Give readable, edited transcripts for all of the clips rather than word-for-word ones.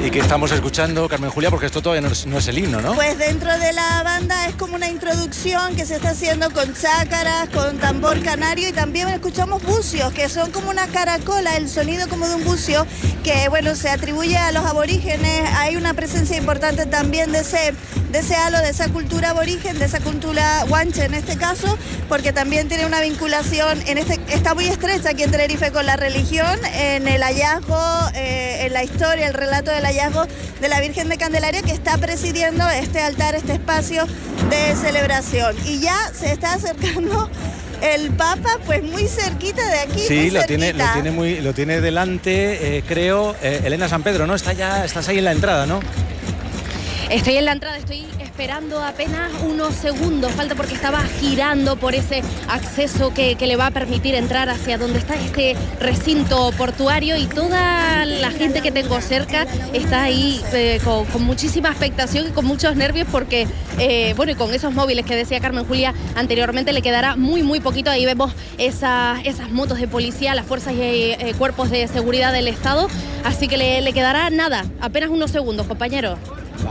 ¿Y qué estamos escuchando, Carmen Julia? Porque esto todavía no es el himno, ¿no? Pues dentro de la banda es como una introducción que se está haciendo con chácaras, con tambor canario, y también escuchamos bucios, que son como una caracola, el sonido como de un bucio, que bueno, se atribuye a los aborígenes. Hay una presencia importante también de ese halo, de esa cultura aborigen, de esa cultura guanche en este caso, porque también tiene una vinculación, está muy estrecha aquí en Tenerife con la religión, en el hallazgo, en la historia, el relato del hallazgo de la Virgen de Candelaria, que está presidiendo este altar, este espacio de celebración. Y ya se está acercando el Papa, pues muy cerquita de aquí. Sí, lo tiene delante, creo, Elena San Pedro, ¿no? Estás ahí en la entrada, ¿no? Estoy en la entrada, estoy esperando apenas unos segundos, falta porque estaba girando por ese acceso que le va a permitir entrar hacia donde está este recinto portuario, y toda la gente que tengo cerca está ahí con muchísima expectación y con muchos nervios porque, y con esos móviles que decía Carmen Julia anteriormente, le quedará muy poquito. Ahí vemos esas motos de policía, las fuerzas y cuerpos de seguridad del Estado, así que le quedará nada, apenas unos segundos, compañero.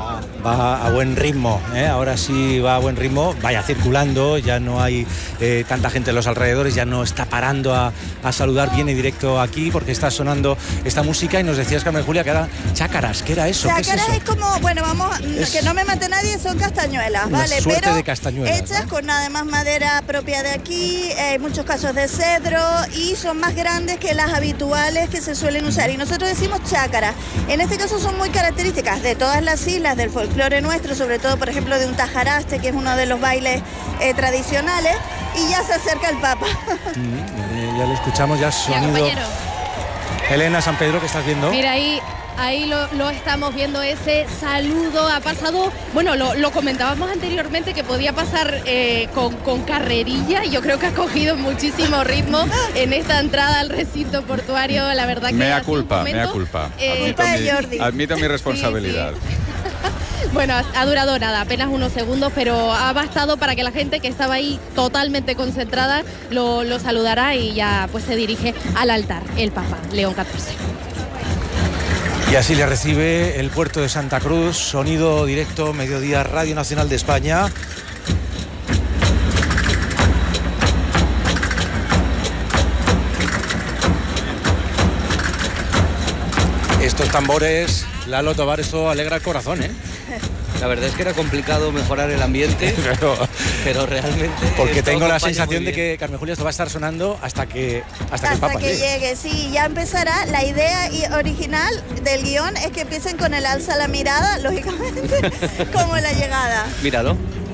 Va a buen ritmo, ahora sí va a buen ritmo, vaya circulando, ya no hay tanta gente en los alrededores, ya no está parando a saludar, viene directo aquí porque está sonando esta música. Y nos decías, Carmen Julia, que era chácaras. ¿Qué era eso? Chácaras ¿Qué es eso? Es como, que no me mate nadie, son castañuelas, ¿vale? Suerte pero de castañuelas, hechas, ¿no? con además madera propia de aquí, hay muchos casos de cedro, y son más grandes que las habituales que se suelen usar, y nosotros decimos chácaras. En este caso son muy características de todas las islas del folclore nuestro, sobre todo, por ejemplo, de un tajaraste, que es uno de los bailes tradicionales, y ya se acerca el Papa. Ya lo escuchamos, ya sonido. Elena San Pedro, ¿qué estás viendo? Mira, ahí lo estamos viendo, ese saludo. Ha pasado, bueno, lo comentábamos anteriormente, que podía pasar con carrerilla, y yo creo que ha cogido muchísimo ritmo en esta entrada al recinto portuario. La verdad que mea culpa. Admito mi responsabilidad. Sí. Bueno, ha durado nada, apenas unos segundos, pero ha bastado para que la gente que estaba ahí totalmente concentrada lo saludara, y ya pues se dirige al altar el Papa León XIV. Y así le recibe el puerto de Santa Cruz, sonido directo, Mediodía, Radio Nacional de España. Estos tambores, Lalo Tobar, esto alegra el corazón, ¿eh? La verdad es que era complicado mejorar el ambiente, pero realmente... Porque tengo la sensación de que, Carmen Julia, esto va a estar sonando hasta que el Papa llegue. Sí, ya empezará. La idea original del guión es que empiecen con el alza a la mirada, lógicamente, como la llegada. Míralo.